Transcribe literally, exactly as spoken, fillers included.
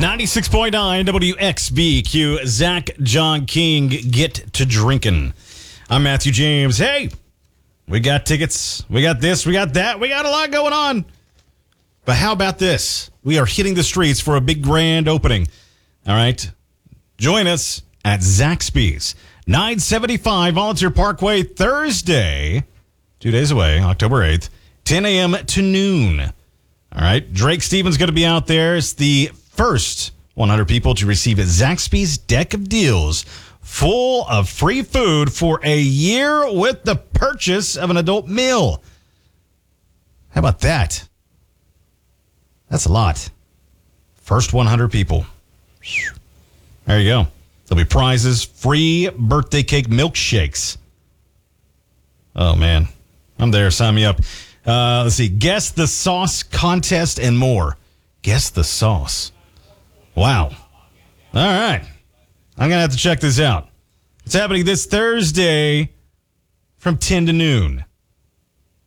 ninety-six point nine W X B Q, Zach John King, get to drinking. I'm Matthew James. Hey, we got tickets. We got this. We got that. We got a lot going on. But how about this? We are hitting the streets for a big grand opening. All right. Join us at Zaxby's, nine seventy-five Volunteer Parkway, Thursday, two days away, October eighth, ten a.m. to noon. All right. Drake Stevens going to be out there. It's the first one hundred people to receive a Zaxby's deck of deals full of free food for a year with the purchase of an adult meal. How about that? That's a lot. First one hundred people. There you go. There'll be prizes, free birthday cake milkshakes. Oh, man. I'm there. Sign me up. Uh, let's see. Guess the sauce contest and more. Guess the sauce. Wow. All right. I'm going to have to check this out. It's happening this Thursday from ten to noon.